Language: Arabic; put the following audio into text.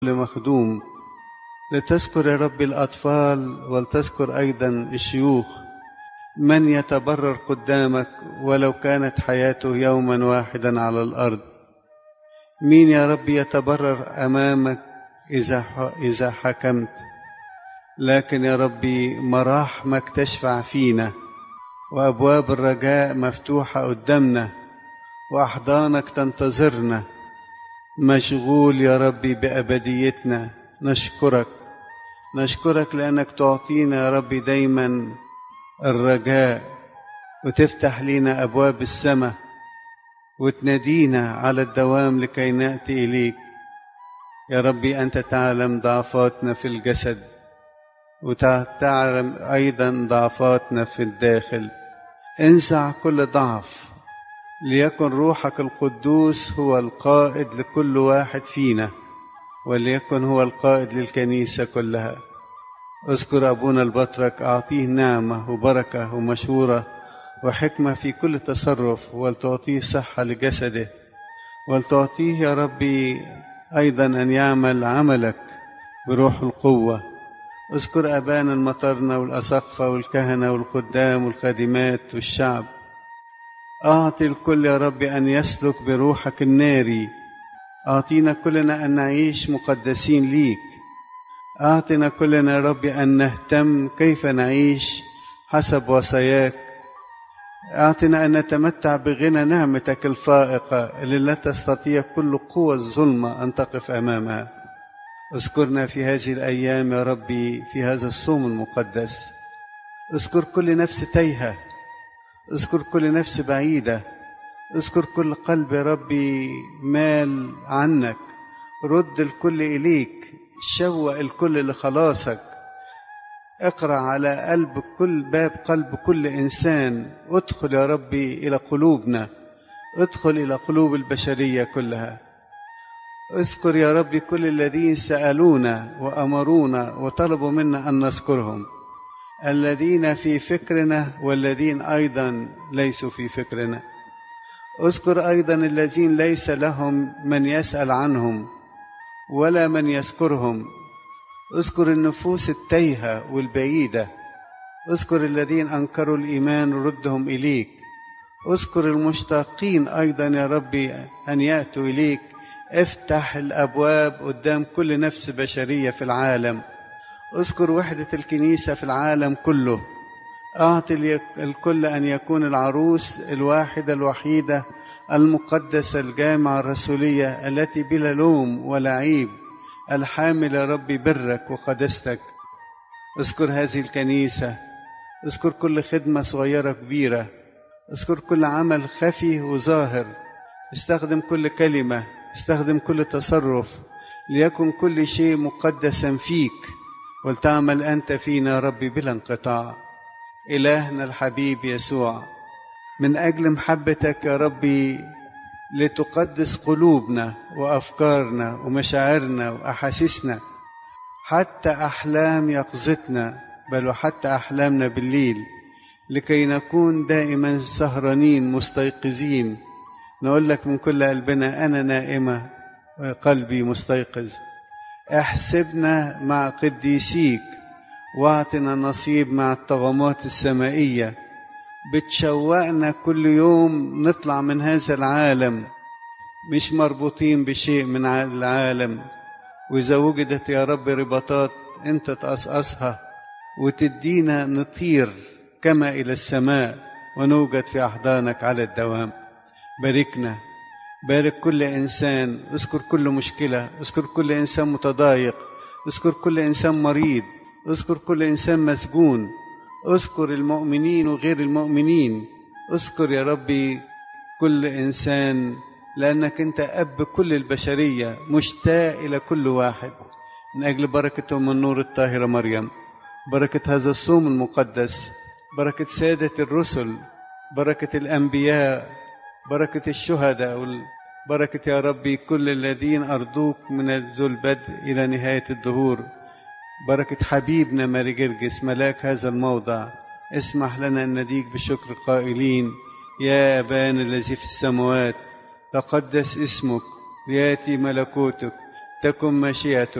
مخدوم، لتذكر يا رب الأطفال ولتذكر أيضا الشيوخ، من يتبرر قدامك ولو كانت حياته يوما واحدا على الأرض. مين يا رب يتبرر أمامك إذا حكمت؟ لكن يا ربي مراحمك تشفع فينا، وأبواب الرجاء مفتوحة قدامنا، وأحضانك تنتظرنا. مشغول يا ربي بأبديتنا. نشكرك لأنك تعطينا يا ربي دايما الرجاء، وتفتح لنا أبواب السماء، وتنادينا على الدوام لكي نأتي إليك. يا ربي أنت تعلم ضعفاتنا في الجسد، وتعلم أيضا ضعفاتنا في الداخل. انزع كل ضعف، ليكن روحك القدوس هو القائد لكل واحد فينا، وليكن هو القائد للكنيسة كلها. اذكر أبونا البطرك، أعطيه نعمة وبركة ومشورة وحكمة في كل تصرف، ولتعطيه صحة لجسده، ولتعطيه يا ربي أيضا أن يعمل عملك بروح القوة. اذكر أبانا المطرنة والأساقفة والكهنة والخدام والخادمات والشعب. أعطي الكل يا رب أن يسلك بروحك الناري. أعطينا كلنا أن نعيش مقدسين ليك. أعطنا كلنا يا رب أن نهتم كيف نعيش حسب وصاياك. أعطنا أن نتمتع بغنى نعمتك الفائقة اللي لا تستطيع كل قوة الظلمة أن تقف أمامها. اذكرنا في هذه الأيام يا ربي في هذا الصوم المقدس. اذكر كل نفس تايهة، اذكر كل نفس بعيدة، اذكر كل قلب يا ربي مال عنك. رد الكل إليك، شوق الكل لخلاصك. اقرأ على باب قلب كل إنسان. ادخل يا ربي إلى قلوبنا، ادخل إلى قلوب البشرية كلها. اذكر يا ربي كل الذين سألونا وأمرونا وطلبوا منا أن نذكرهم، الذين في فكرنا والذين أيضا ليسوا في فكرنا. اذكر أيضا الذين ليس لهم من يسأل عنهم ولا من يذكرهم. اذكر النفوس التايهة والبعيدة. اذكر الذين أنكروا الإيمان ردهم إليك. اذكر المشتاقين أيضا يا ربي أن يأتوا إليك. افتح الأبواب قدام كل نفس بشرية في العالم. اذكر وحدة الكنيسة في العالم كله. أعطي الكل أن يكون العروس الواحدة الوحيدة المقدسة الجامعة الرسولية التي بلا لوم ولا عيب، الحامل يا ربي برك وقدستك. اذكر هذه الكنيسة. اذكر كل خدمة صغيرة كبيرة. اذكر كل عمل خفي وظاهر. استخدم كل كلمة، استخدم كل تصرف، ليكن كل شيء مقدسا فيك، ولتعمل أنت فينا يا ربي بلا انقطاع. إلهنا الحبيب يسوع، من أجل محبتك يا ربي لتقدس قلوبنا وأفكارنا ومشاعرنا وأحاسيسنا، حتى أحلام يقظتنا، بل وحتى أحلامنا بالليل، لكي نكون دائما سهرانين مستيقظين. نقول لك من كل قلبنا: أنا نائمة وقلبي مستيقظ. احسبنا مع قديسيك، واعطنا نصيب مع الطغمات السمائية. بتشوقنا كل يوم نطلع من هذا العالم مش مربوطين بشيء من العالم. وإذا وجدت يا رب رباطات أنت تقصقصها وتدينا نطير كما إلى السماء، ونوجد في أحضانك على الدوام. باركنا، بارك كل إنسان. اذكر كل مشكلة، اذكر كل إنسان متضايق، اذكر كل إنسان مريض، اذكر كل إنسان مسجون، اذكر المؤمنين وغير المؤمنين. اذكر يا ربي كل إنسان، لأنك أنت أب كل البشرية، مشتاق إلى كل واحد. من أجل بركة أم النور الطاهرة مريم، بركة هذا الصوم المقدس، بركة سادة الرسل، بركة الأنبياء، بركة الشهداء، بركة يا ربي كل الذين أرضوك من ذو البدء إلى نهاية الدهور. بركة حبيبنا ماري جرجس ملاك هذا الموضع. اسمح لنا أن نديك بشكر قائلين: يا أبانا الذي في السماوات، تقدس اسمك، ليأتي ملكوتك، تكن مشيئتك